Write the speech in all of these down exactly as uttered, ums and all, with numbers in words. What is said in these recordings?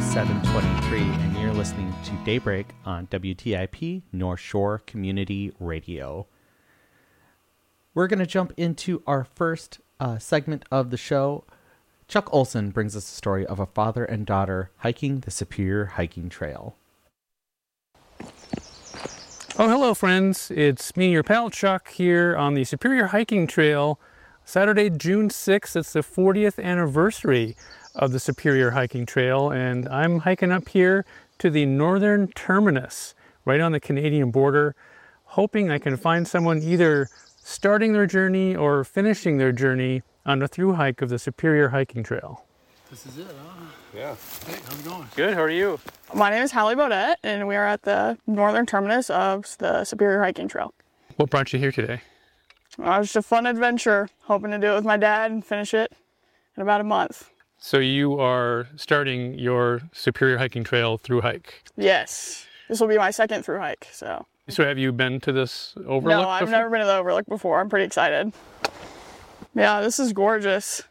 seven twenty-three, and you're listening to Daybreak on W T I P North Shore Community Radio. We're going to jump into our first uh, segment of the show. Chuck Olson brings us the story of a father and daughter hiking the Superior Hiking Trail. Oh, hello, friends. It's me, your pal Chuck, here on the Superior Hiking Trail. Saturday, June sixth, it's the fortieth anniversary of the Superior Hiking Trail, and I'm hiking up here to the northern terminus, right on the Canadian border, hoping I can find someone either starting their journey or finishing their journey on a through hike of the Superior Hiking Trail. This is it, huh? Yeah. Hey, how's it going? Good, how are you? My name is Hallie Bodette, and we are at the northern terminus of the Superior Hiking Trail. What brought you here today? Uh, it was just a fun adventure, hoping to do it with my dad and finish it in about a month. So you are starting your Superior Hiking Trail through hike? Yes. This will be my second through hike, so. So have you been to this overlook No, I've before? never been to the overlook before. I'm pretty excited. Yeah, this is gorgeous.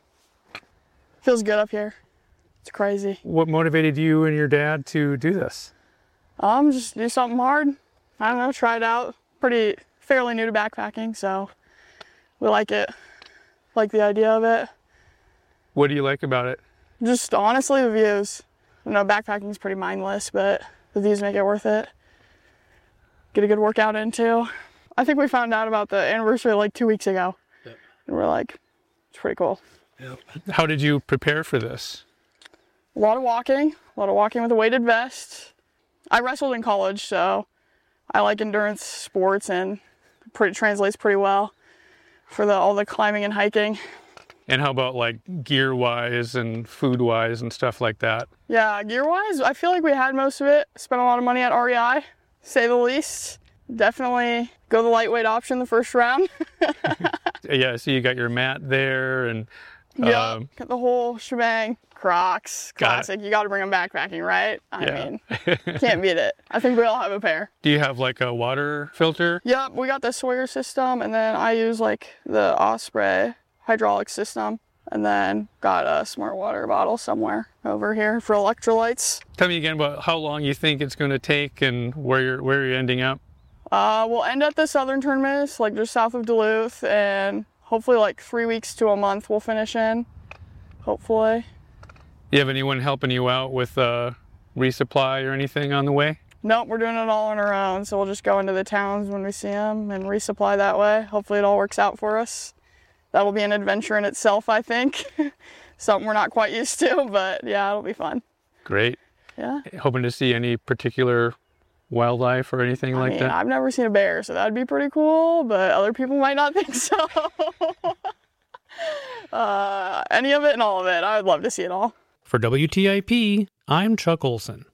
Feels good up here. It's crazy. What motivated you and your dad to do this? Um, just do something hard. I don't know, try it out. Pretty, fairly new to backpacking, so we like it. Like the idea of it. What do you like about it? Just honestly, the views. I know backpacking is pretty mindless, but the views make it worth it. Get a good workout in too. I think we found out about the anniversary like two weeks ago. Yep. And we're like, it's pretty cool. Yep. How did you prepare for this? A lot of walking, a lot of walking with a weighted vest. I wrestled in college, so I like endurance sports, and it translates pretty well for the all the climbing and hiking. And how about like gear-wise and food-wise and stuff like that? Yeah, gear-wise, I feel like we had most of it. Spent a lot of money at R E I, to say the least. Definitely go the lightweight option the first round. Yeah, so you got your mat there and... Yeah, um, got the whole shebang. Crocs, Got classic. You got to bring them backpacking, right? I Yeah. mean, can't beat it. I think we all have a pair. Do you have like a water filter? Yep, we got the Sawyer system, and then I use like the Osprey hydraulic system, and then got a smart water bottle somewhere over here for electrolytes. Tell me again about how long you think it's going to take and where you're where you're ending up. Uh, we'll end at the southern terminus, like just south of Duluth, and hopefully like three weeks to a month we'll finish in, hopefully. Do you have anyone helping you out with uh, resupply or anything on the way? Nope, we're doing it all on our own, so we'll just go into the towns when we see them and resupply that way. Hopefully it all works out for us. That'll be an adventure in itself, I think. Something we're not quite used to, but yeah, it'll be fun. Great. Yeah. Hoping to see any particular wildlife or anything I like mean, that? I've never seen a bear, so that'd be pretty cool, but other people might not think so. uh, any of it and all of it, I'd love to see it all. For W T I P, I'm Chuck Olson.